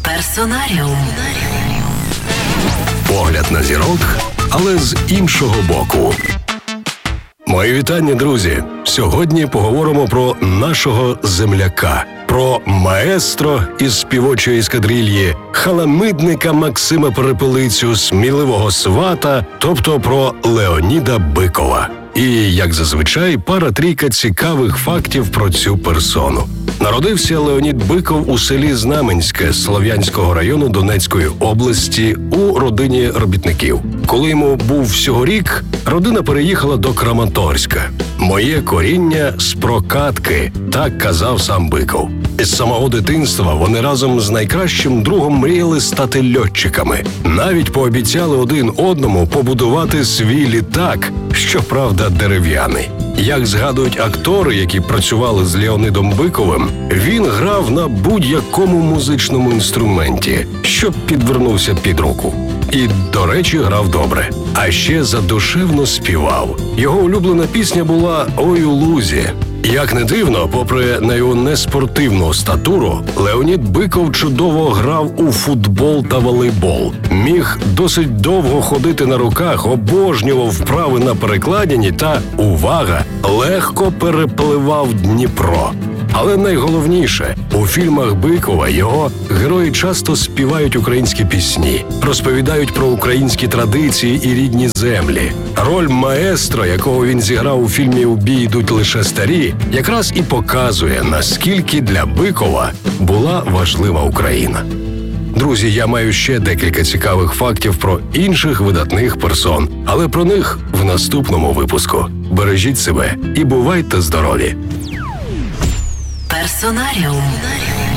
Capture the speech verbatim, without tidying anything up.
Персонаріум. Погляд на зірок, але з іншого боку. Мої вітання, друзі! Сьогодні поговоримо про нашого земляка, про маестро із співочої ескадрильї, халамидника Максима Перепелицю, сміливого свата, тобто про Леоніда Бикова. І, як зазвичай, пара-трійка цікавих фактів про цю персону. Народився Леонід Биков у селі Знаменське Слов'янського району Донецької області у родині робітників. Коли йому був всього рік, родина переїхала до Краматорська. «Моє коріння з Прокатки», так казав сам Биков. Із самого дитинства вони разом з найкращим другом мріяли стати льотчиками. Навіть пообіцяли один одному побудувати свій літак, щоправда, дерев'яний. Як згадують актори, які працювали з Леонідом Биковим, він грав на будь-якому музичному інструменті, що підвернувся під руку. І, до речі, грав добре. А ще задушевно співав. Його улюблена пісня була «Ой у лузі». Як не дивно, попри на його неспортивну статуру, Леонід Биков чудово грав у футбол та волейбол. Міг досить довго ходити на руках, обожнював вправи на перекладині та, увага, легко перепливав Дніпро. Але найголовніше, у фільмах Бикова його герої часто співають українські пісні, розповідають про українські традиції і рідні землі. Роль маестро, якого він зіграв у фільмі «У бій йдуть лише старі», якраз і показує, наскільки для Бикова була важлива Україна. Друзі, я маю ще декілька цікавих фактів про інших видатних персон, але про них в наступному випуску. Бережіть себе і бувайте здорові! Персонаріум.